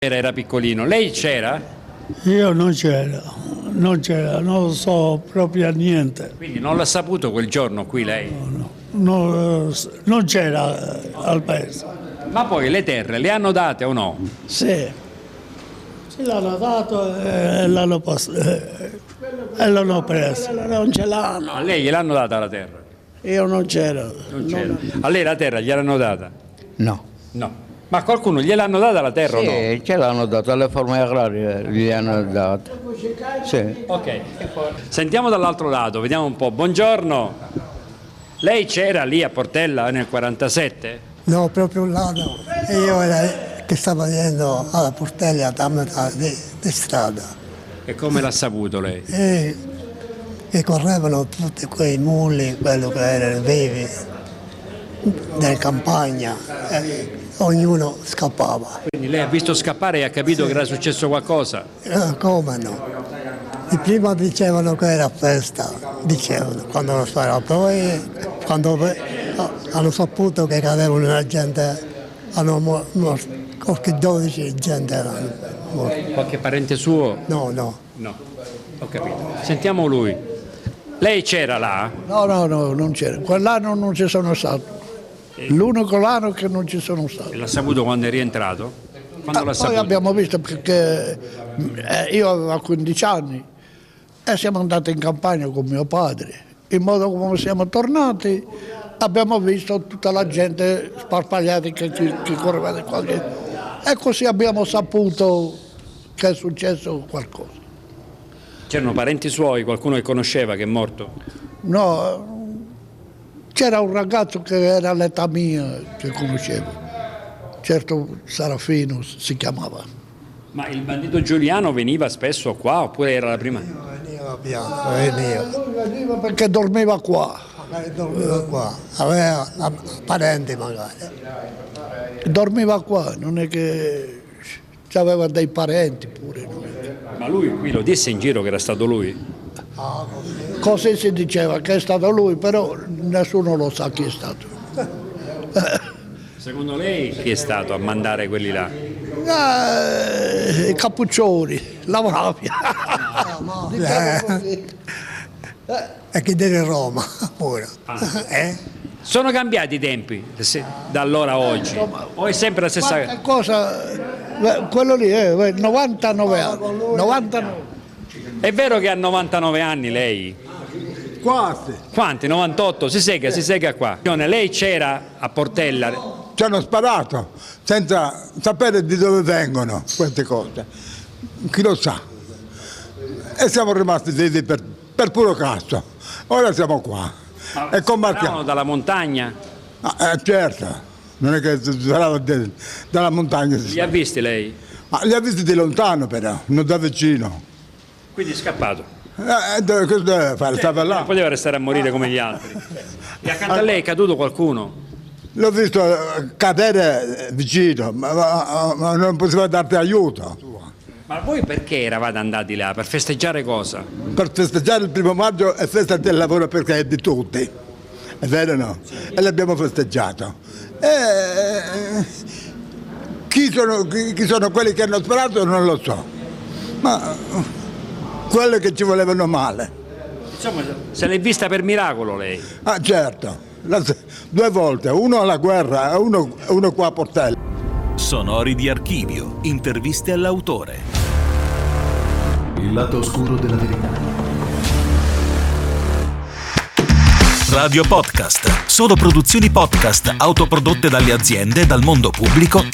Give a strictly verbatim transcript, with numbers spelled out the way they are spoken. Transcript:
Era piccolino, lei c'era? Io non c'ero, non c'era, non so proprio niente. Quindi non l'ha saputo quel giorno qui lei? No, no, non c'era al paese. Ma poi le terre le hanno date o no? Sì, sì l'hanno dato e l'hanno, posto, e l'hanno preso. Non ce l'hanno. A lei gliel'hanno data la terra? Io non c'ero. Non c'era. A lei la terra gliel'hanno data? No. No. Ma qualcuno gliel'hanno data la terra Sì, o no? ce l'hanno data, le forme agrarie gli hanno date. Sì. Ok. Sentiamo dall'altro lato, vediamo un po'. Buongiorno. Lei c'era lì a Portella nel quarantasette? No, proprio là no. E io era che stavo venendo alla Portella da metà di, di strada. E come l'ha saputo lei? E, e correvano tutti quei muli, quello che erano vivi, della campagna. E ognuno scappava. Quindi lei ha visto scappare e ha capito che era successo qualcosa? Eh, come no? Di prima dicevano che era festa, dicevano, quando lo sparav, poi quando hanno saputo che cadevano la gente, hanno morto, qualche dodici gente erano morti. Qualche parente suo? No, no. No, ho capito. Sentiamo lui. Lei c'era là? No, no, no, non c'era. Quell'anno non ci sono stato. L'unico anno che non ci sono stato. E l'ha saputo quando è rientrato? Quando Ah, l'ha poi saputo? abbiamo visto perché eh, io avevo quindici anni e siamo andati in campagna con mio padre. In modo come siamo tornati abbiamo visto tutta la gente sparpagliata che, che, che correva di qua. E così abbiamo saputo che è successo qualcosa. C'erano parenti suoi, qualcuno che conosceva che è morto? No, c'era un ragazzo che era all'età mia che conoscevo, certo Sarafino si chiamava. Ma il bandito Giuliano veniva spesso qua oppure era la prima? Veniva piano, veniva. Lui veniva perché dormiva qua. Magari dormiva qua, aveva parenti magari. Dormiva qua, non è che aveva dei parenti pure. Non è che... Ma lui qui lo disse in giro che era stato lui? Così si diceva che è stato lui, però nessuno lo sa chi è stato. Secondo lei chi è stato a mandare quelli là? Eh, I cappuccioni, la mafia. Diciamo così. E chi deve Roma pure. Eh? Sono cambiati i tempi se- da allora a oggi? O è sempre la stessa Qualche cosa, eh, quello lì, eh, novantanove anni. novantanove. È vero che ha novantanove anni lei? Quasi. Quanti? novantotto? Si sega, si sega qua. Lei c'era a Portella? Ci hanno sparato senza sapere di dove vengono queste cose. Chi lo sa? E siamo rimasti zitti per, per puro caso. Ora siamo qua Ma e combattiamo. sparavano dalla montagna? Ah, eh, certo, non è che sparava de- dalla montagna. si Li spara. ha visti lei? Ma li ha visti di lontano però, non da vicino. Quindi è scappato? Eh, dove- cosa deve fare? Stava Non là. poteva restare a morire come gli altri. E accanto a lei è caduto qualcuno? L'ho visto eh, cadere eh, vicino, ma, ma- ma non poteva darti aiuto. Ma voi perché eravate andati là? Per festeggiare cosa? Per festeggiare il primo maggio è festa del lavoro perché è di tutti, è vero o no? E l'abbiamo festeggiato. E... Chi, sono, chi, chi sono quelli che hanno sparato non lo so, ma quelli che ci volevano male. Insomma, se l'è vista per miracolo lei? Ah certo, La- due volte, uno alla guerra e uno, uno qua a Portella. Sonori di archivio, interviste all'autore. Il lato oscuro della verità. Radio Podcast. Solo produzioni podcast autoprodotte dalle aziende, dal mondo pubblico